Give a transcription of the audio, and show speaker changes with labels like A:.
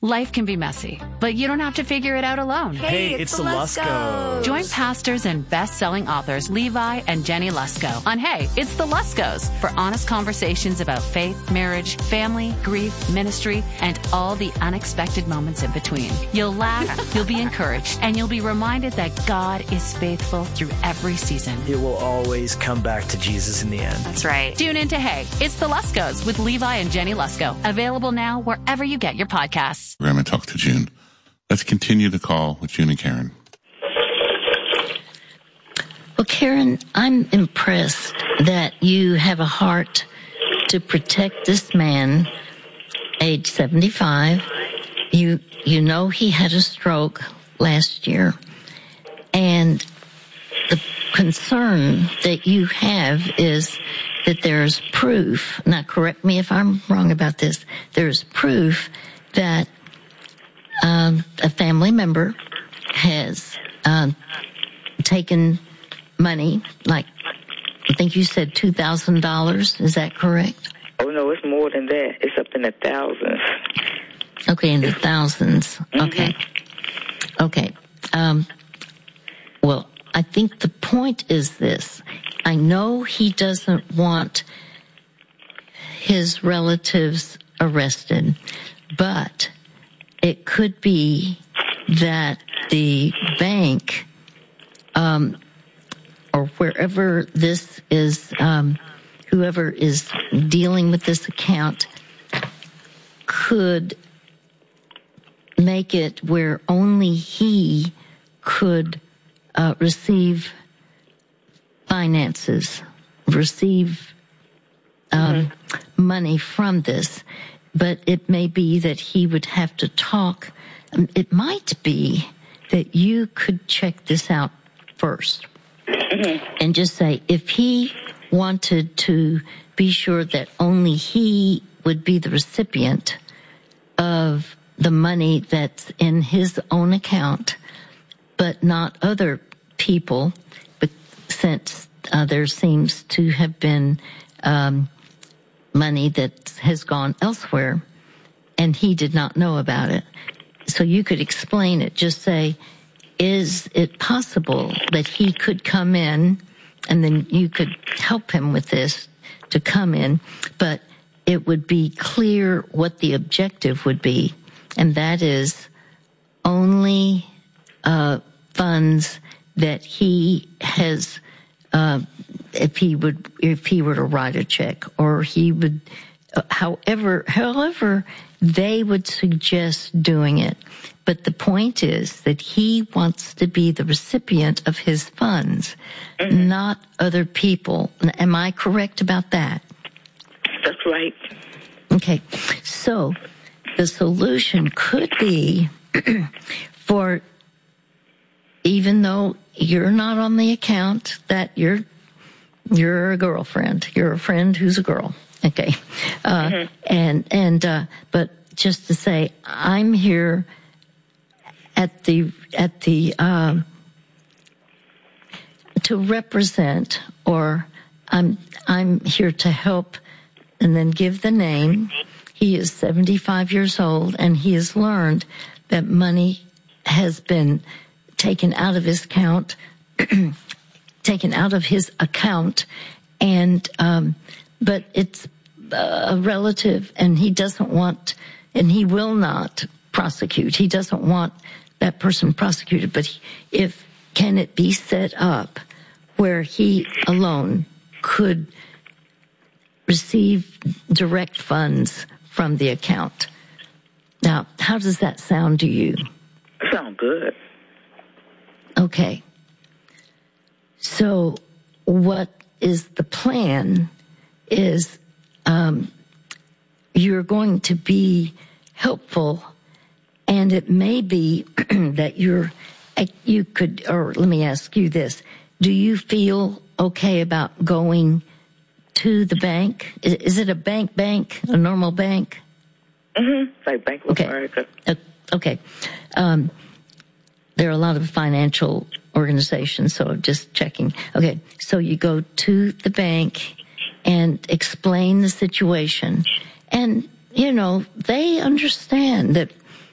A: Life can be messy, but you don't have to figure it out alone.
B: Hey, it's the Luskos.
A: Join pastors and best-selling authors Levi and Jenny Lusko on Hey, It's the Luskos for honest conversations about faith, marriage, family, grief, ministry, and all the unexpected moments in between. You'll laugh, you'll be encouraged, and you'll be reminded that God is faithful through every season.
B: It will always come back to Jesus in the end.
A: That's right. Tune in to Hey, It's the Luskos with Levi and Jenny Lusko. Available now wherever you get your podcasts.
C: We're going to talk to June. Let's continue the call with June and Karen.
D: Well, Karen, I'm impressed that you have a heart to protect this man, age 75. You know he had a stroke last year, and the concern that you have is that there's proof. Now, correct me if I'm wrong about this. There's proof that a family member has taken money, like I think you said $2,000. Is that correct?
E: Oh, no, it's more than that. It's up in the thousands.
D: Okay, in the thousands. Okay. Okay. Well, I think the point is this. I know he doesn't want his relatives arrested, but it could be that the bank, or wherever this is, whoever is dealing with this account could make it where only he could receive finances, receive money from this. But it may be that he would have to talk. It might be that you could check this out first and just say, if he wanted to be sure that only he would be the recipient of the money that's in his own account, but not other people, but since there seems to have been money that has gone elsewhere, and he did not know about it. So you could explain it. Just say, is it possible that he could come in, and then you could help him with this to come in, but it would be clear what the objective would be, and that is only funds that he has, if he were to write a check, or he would, however they would suggest doing it. But the point is that he wants to be the recipient of his funds, not other people. Am I correct about that?
E: That's right.
D: Okay. So the solution could be for, even though you're not on the account, that you're a girlfriend. You're a friend who's a girl. Okay. But just to say, I'm here to represent, or I'm here to help, and then give the name. He is 75 years old, and he has learned that money has been taken out of his account, and but it's a relative, and he doesn't want, and he will not prosecute. He doesn't want that person prosecuted, but can it be set up where he alone could receive direct funds from the account? Now, how does that sound to you?
E: Sound good.
D: Okay. So what is the plan is you're going to be helpful, and it may be that you could, or let me ask you this. Do you feel okay about going to the bank? Is it a bank, a normal bank?
E: Like Bank of America.
D: Okay. There are a lot of financial organizations, so just checking. Okay, so you go to the bank and explain the situation. And, they understand that